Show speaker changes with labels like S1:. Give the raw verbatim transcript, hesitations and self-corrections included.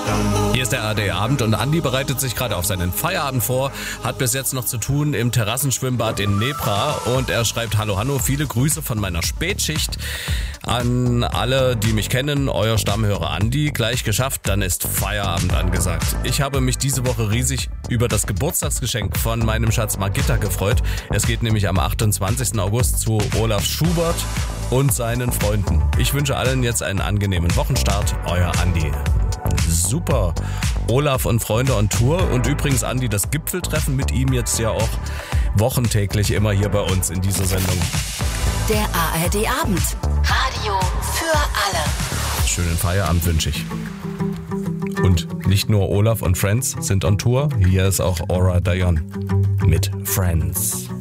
S1: Hier ist der A R D-Abend und Andi bereitet sich gerade auf seinen Feierabend vor, hat bis jetzt noch zu tun im Terrassenschwimmbad in Nebra und er schreibt: Hallo Hanno, viele Grüße von meiner Spätschicht an alle, die mich kennen, euer Stammhörer Andi. Gleich geschafft, dann ist Feierabend angesagt. Ich habe mich diese Woche riesig über das Geburtstagsgeschenk von meinem Schatz Margitta gefreut. Es geht nämlich am achtundzwanzigsten August zu Olaf Schubert und seinen Freunden. Ich wünsche allen jetzt einen angenehmen Wochenstart, euer Andi. Super. Olaf und Freunde on Tour und übrigens Andi, das Gipfeltreffen mit ihm jetzt ja auch wochentäglich immer hier bei uns in dieser Sendung.
S2: Der A R D-Abend. Radio für alle.
S1: Schönen Feierabend wünsche ich. Und nicht nur Olaf und Friends sind on Tour, hier ist auch Aura Dion mit Friends.